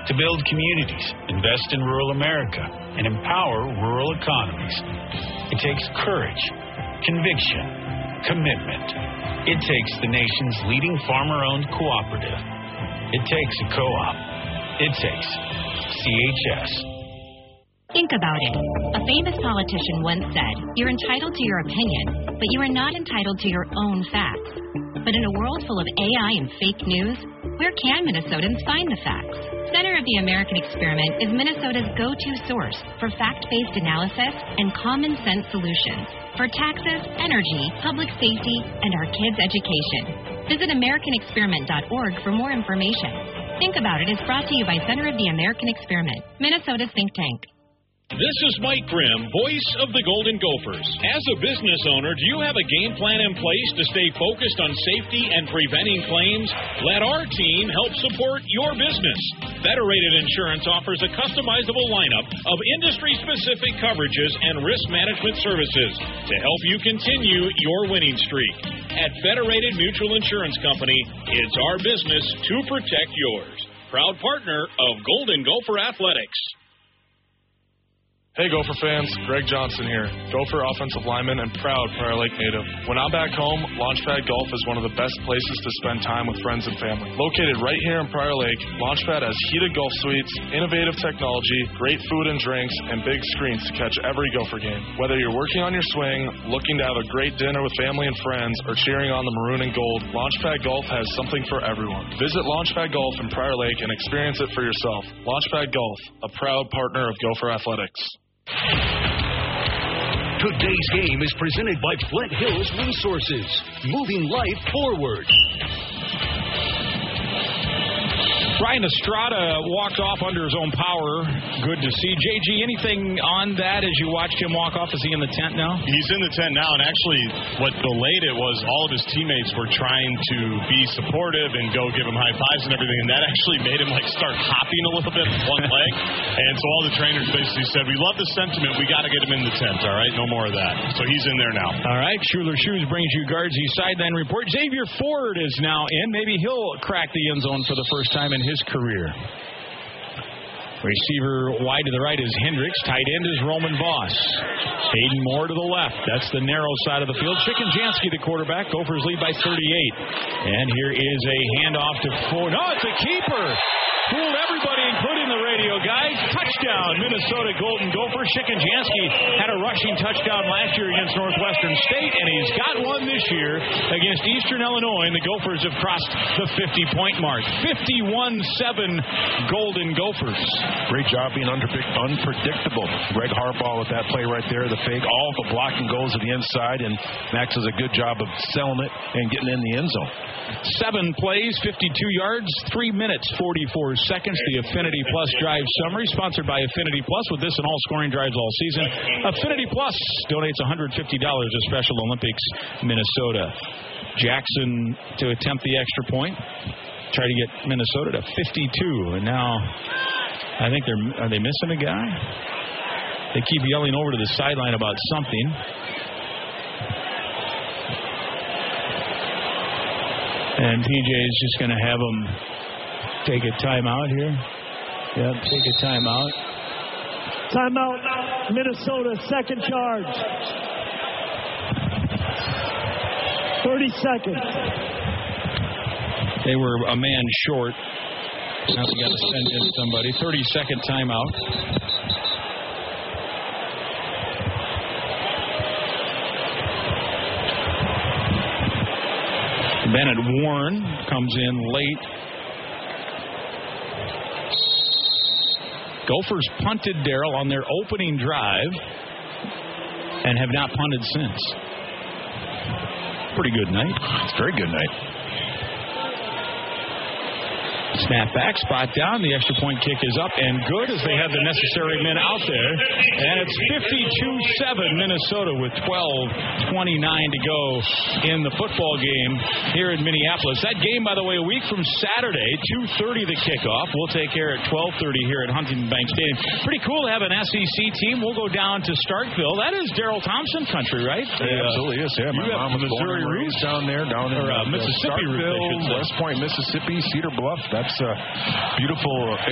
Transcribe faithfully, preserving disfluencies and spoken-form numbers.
to build communities, invest in rural America, and empower rural economies. It takes courage, conviction, commitment. It takes the nation's leading farmer-owned cooperative. It takes a co-op. It takes C H S. Think about it. A famous politician once said, "You're entitled to your opinion, but you are not entitled to your own facts." But in a world full of A I and fake news, where can Minnesotans find the facts? Center of the American Experiment is Minnesota's go-to source for fact-based analysis and common-sense solutions for taxes, energy, public safety, and our kids' education. Visit American Experiment dot org for more information. Think About It is brought to you by Center of the American Experiment, Minnesota's think tank. This is Mike Grimm, voice of the Golden Gophers. As a business owner, do you have a game plan in place to stay focused on safety and preventing claims? Let our team help support your business. Federated Insurance offers a customizable lineup of industry-specific coverages and risk management services to help you continue your winning streak. At Federated Mutual Insurance Company, it's our business to protect yours. Proud partner of Golden Gopher Athletics. Hey Gopher fans, Greg Johnson here, Gopher offensive lineman and proud Prior Lake native. When I'm back home, Launchpad Golf is one of the best places to spend time with friends and family. Located right here in Prior Lake, Launchpad has heated golf suites, innovative technology, great food and drinks, and big screens to catch every Gopher game. Whether you're working on your swing, looking to have a great dinner with family and friends, or cheering on the maroon and gold, Launchpad Golf has something for everyone. Visit Launchpad Golf in Prior Lake and experience it for yourself. Launchpad Golf, a proud partner of Gopher Athletics. Today's game is presented by Flint Hills Resources, moving life forward. Ryan Estrada walked off under his own power. Good to see. J G, anything on that as you watched him walk off? Is he in the tent now? He's in the tent now, and actually what delayed it was all of his teammates were trying to be supportive and go give him high fives and everything, and that actually made him like start hopping a little bit with one leg. And so all the trainers basically said, we love the sentiment. We got to get him in the tent, all right? No more of that. So he's in there now. All right. Schuler Shoes brings you Guardsy Sideline Report. Xavier Ford is now in. Maybe he'll crack the end zone for the first time in his career. Receiver wide to the right is Hendricks. Tight end is Roman Voss. Hayden Moore to the left. That's the narrow side of the field. Chickenjansky, the quarterback. Gophers lead by thirty-eight. And here is a handoff to Ford. No, it's a keeper. Fooled everybody, including the radio guys. Touchdown, Minnesota Golden Gophers. Chickenjansky had a rushing touchdown last year against Northwestern State, and he's got one this year against Eastern Illinois, and the Gophers have crossed the fifty-point mark. fifty-one seven Golden Gophers. Great job being unpredictable. Greg Harbaugh with that play right there, the fake. All the blocking goes to the inside, and Max does a good job of selling it and getting in the end zone. Seven plays, fifty-two yards, three minutes, forty-four seconds. The Affinity Plus Drive Summary, sponsored by Affinity Plus. With this and all scoring drives all season, Affinity Plus donates one hundred fifty dollars to Special Olympics Minnesota. Jackson to attempt the extra point. Try to get Minnesota to fifty-two. And now I think they're, are they missing a guy? They keep yelling over to the sideline about something. And P J is just going to have them take a timeout here. Yep, take a timeout. Timeout, Minnesota, second charge. thirty seconds. They were a man short. Now we got to send in somebody. thirty-second timeout. Bennett Warren comes in late. Gophers punted, Darrell, on their opening drive and have not punted since. Pretty good night. It's a very good night. Snap back, spot down. The extra point kick is up and good as they have the necessary men out there. And it's fifty-two seven Minnesota with twelve twenty-nine to go in the football game here in Minneapolis. That game, by the way, a week from Saturday, two thirty the kickoff. We'll take care at twelve thirty here at Huntington Bank Stadium. Pretty cool to have an S E C team. We'll go down to Starkville. That is Darrell Thompson country, right? Yeah, uh, absolutely is. Yeah, my mom was born and raised down there, down in or, uh, uh, Mississippi, Starkville, West Point, Mississippi, Cedar Bluff. That's a beautiful